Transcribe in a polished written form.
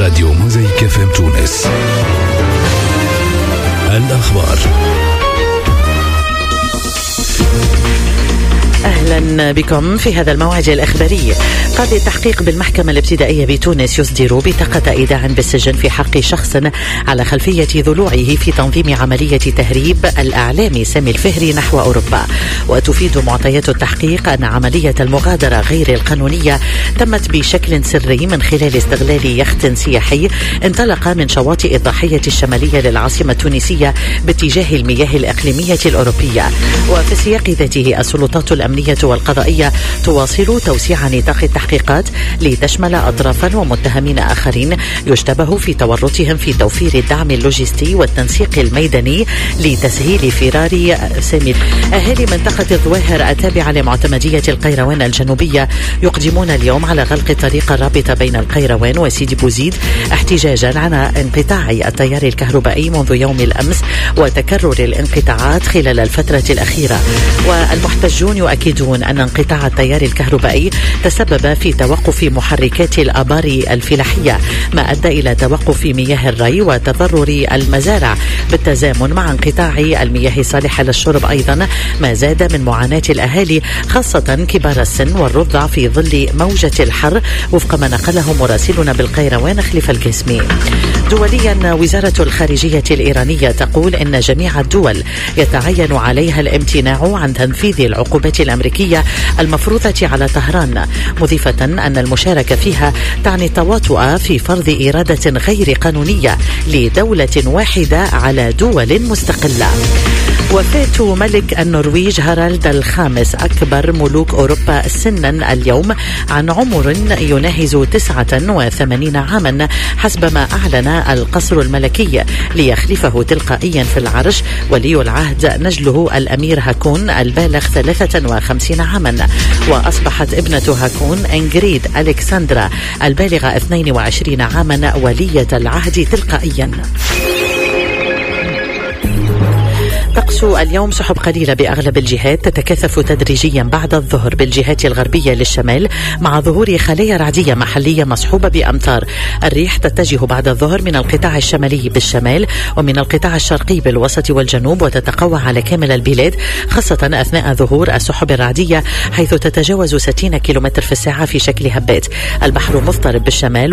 راديو موزايك FM تونس. الأخبار. أهلا بكم في هذا الموعد الإخباري. قاضي التحقيق بالمحكمة الابتدائية بتونس يصدر بطاقة إيداع بالسجن في حق شخص على خلفية ضلوعه في تنظيم عملية تهريب الأعلامي سامي الفهري نحو أوروبا. وتفيد معطيات التحقيق أن عملية المغادرة غير القانونية تمت بشكل سري من خلال استغلال يخت سياحي انطلق من شواطئ الضاحية الشمالية للعاصمة التونسية باتجاه المياه الإقليمية الأوروبية. وفي السياق ذاته السلطات الأمنية والقضائية تواصل توسيع نطاق التحقيقات لتشمل أطرافا ومتهمين آخرين يشتبه في تورطهم في توفير الدعم اللوجستي والتنسيق الميداني لتسهيل فرار سامي. أهالي منطقة الظواهر التابعة لمعتمدية القيروان الجنوبية يقدمون اليوم على غلق الطريق الرابطة بين القيروان وسيدي بوزيد احتجاجا على انقطاع التيار الكهربائي منذ يوم الأمس وتكرر الانقطاعات خلال الفترة الأخيرة. والمحتجون يؤكدون أن انقطاع التيار الكهربائي تسبب في توقف محركات الآبار الفلاحية ما أدى إلى توقف مياه الري وتضرر المزارع بالتزامن مع انقطاع المياه الصالحة للشرب. أيضا ما زاد من معاناة الأهالي خاصة كبار السن والرضع في ظل موجة الحر وفق ما نقله مراسلنا بالقيروان خليف القاسمي. دوليا وزارة الخارجية الإيرانية تقول إن جميع الدول يتعين عليها الامتناع عن تنفيذ العقوبات الأمريكية المفروضة على طهران، مضيفة أن المشاركة فيها تعني التواطؤ في فرض إرادة غير قانونية لدولة واحدة على دول مستقلة. وفاة ملك النرويج هارالد الخامس أكبر ملوك أوروبا سنا اليوم عن عمر يناهز 89 عاما حسب ما أعلن القصر الملكي، ليخلفه تلقائيا في العرش ولي العهد نجله الأمير هاكون البالغ 53 عاما. وأصبحت ابنة هاكون إنغريد ألكسندرا البالغة 22 عاما ولية العهد تلقائيا. طقس اليوم سحب قليلة بأغلب الجهات تتكثف تدريجيا بعد الظهر بالجهات الغربية للشمال مع ظهور خلايا رعدية محلية مصحوبة بأمطار. الريح تتجه بعد الظهر من القطاع الشمالي بالشمال ومن القطاع الشرقي بالوسط والجنوب وتتقوى على كامل البلاد خاصة أثناء ظهور السحب الرعدية حيث تتجاوز 60 كيلومتر في الساعة في شكل هبات. البحر مضطرب بالشمال